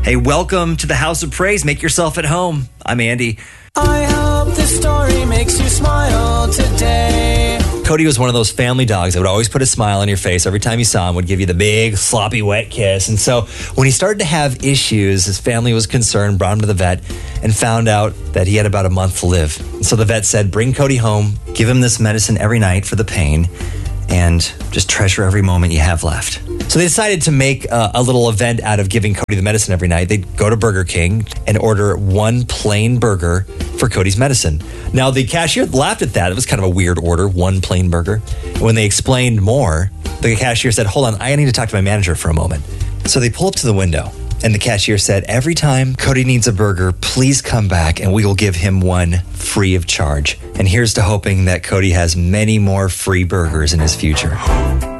Hey, welcome to the House of Praise. Make yourself at home. I'm Andy. I hope this story makes you smile today. Cody was one of those family dogs that would always put a smile on your face every time you saw him, would give you the big, sloppy, wet kiss. And so when he started to have issues, his family was concerned, brought him to the vet, and found out that he had about a month to live. And so the vet said, bring Cody home, give him this medicine every night for the pain, and just treasure every moment you have left. So they decided to make a little event out of giving Cody the medicine every night. They'd go to Burger King and order one plain burger for Cody's medicine. Now, the cashier laughed at that. It was kind of a weird order, one plain burger. And when they explained more, the cashier said, hold on, I need to talk to my manager for a moment. So they pull up to the window, and the cashier said, every time Cody needs a burger, please come back and we will give him one free of charge. And here's to hoping that Cody has many more free burgers in his future.